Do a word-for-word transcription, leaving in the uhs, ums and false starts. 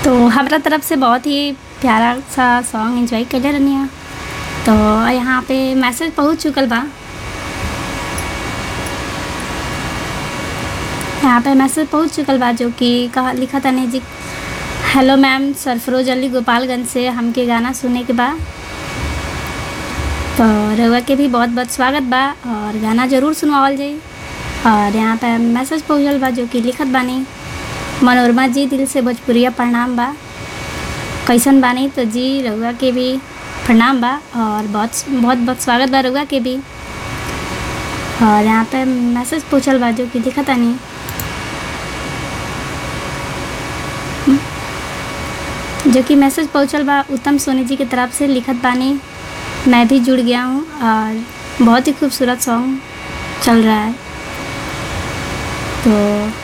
तो हमारा तरफ से बहुत ही प्यारा सा सॉन्ग एंजॉय कर रहनी है। तो यहाँ पे मैसेज पहुँच चुकल बा। यहाँ पे मैसेज पहुँच चुकल बा जो कि कहा लिखा था नहीं जी, हेलो मैम, सरफरोज अली गोपालगंज से हमके गाना सुने के बा। तो रउआ के भी बहुत बहुत स्वागत बा और गाना ज़रूर सुनवावल जाई। और यहाँ पे मैसेज पहुँचल बा जो कि लिखत बानी, मनोरमा जी दिल से भोजपुरिया प्रणाम बा, कैसन बानी? तो जी रउआ के भी प्रणाम बा और बहुत बहुत बहुत स्वागत बा रउआ के भी। और यहाँ पे मैसेज पूछल बा जो कि लिखत तानी, जो कि मैसेज पहुँचल बा उत्तम सोनी जी की तरफ से। लिखत बानी, मैं भी जुड़ गया हूँ और बहुत ही खूबसूरत सॉन्ग चल रहा है। तो